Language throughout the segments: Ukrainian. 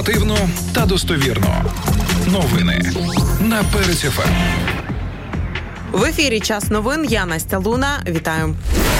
Оперативно та достовірно. Новини на Перець ФМ. В ефірі «Час новин». Я Настя Луна. Вітаю.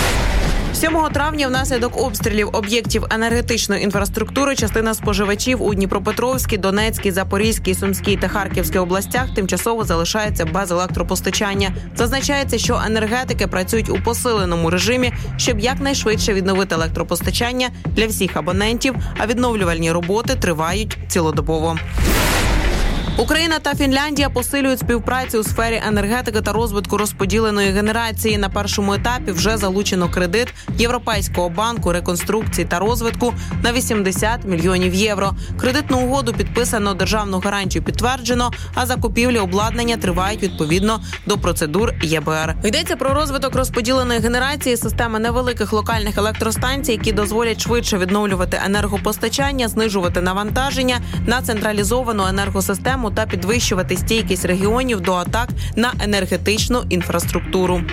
7 травня внаслідок обстрілів об'єктів енергетичної інфраструктури частина споживачів у Дніпропетровській, Донецькій, Запорізькій, Сумській та Харківській областях тимчасово залишається без електропостачання. Зазначається, що енергетики працюють у посиленому режимі, щоб якнайшвидше відновити електропостачання для всіх абонентів, а відновлювальні роботи тривають цілодобово. Україна та Фінляндія посилюють співпрацю у сфері енергетики та розвитку розподіленої генерації. На першому етапі вже залучено кредит Європейського банку реконструкції та розвитку на 80 мільйонів євро. Кредитну угоду підписано, державну гарантію підтверджено, а закупівлі обладнання тривають відповідно до процедур ЄБР. Йдеться про розвиток розподіленої генерації, системи невеликих локальних електростанцій, які дозволять швидше відновлювати енергопостачання, знижувати навантаження на централізовану енергосистему та підвищувати стійкість регіонів до атак на енергетичну інфраструктуру.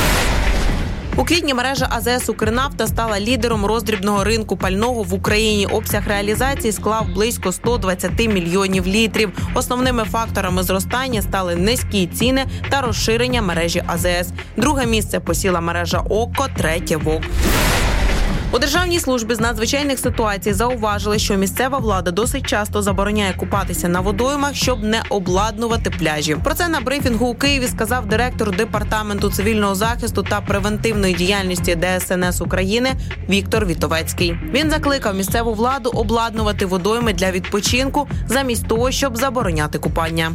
У квітні мережа АЗС «Укрнафта» стала лідером роздрібного ринку пального в Україні. Обсяг реалізації склав близько 120 мільйонів літрів. Основними факторами зростання стали низькі ціни та розширення мережі АЗС. Друге місце посіла мережа ОККО, третє ВОК. У Державній службі з надзвичайних ситуацій зауважили, що місцева влада досить часто забороняє купатися на водоймах, щоб не обладнувати пляжі. Про це на брифінгу у Києві сказав директор Департаменту цивільного захисту та превентивної діяльності ДСНС України Віктор Вітовецький. Він закликав місцеву владу обладнувати водойми для відпочинку, замість того, щоб забороняти купання.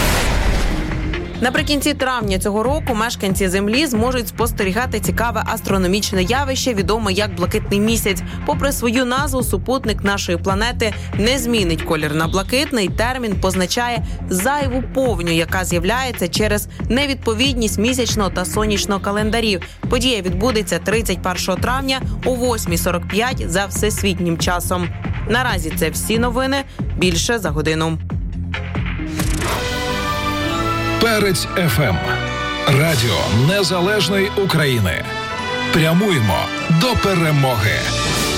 Наприкінці травня цього року мешканці Землі зможуть спостерігати цікаве астрономічне явище, відоме як блакитний місяць. Попри свою назву, супутник нашої планети не змінить колір на блакитний. Термін позначає зайву повню, яка з'являється через невідповідність місячного та сонячного календарів. Подія відбудеться 31 травня о 8:45 за всесвітнім часом. Наразі це всі новини. Більше за годину. Перець ФМ. Радіо Незалежної України. Прямуємо до перемоги.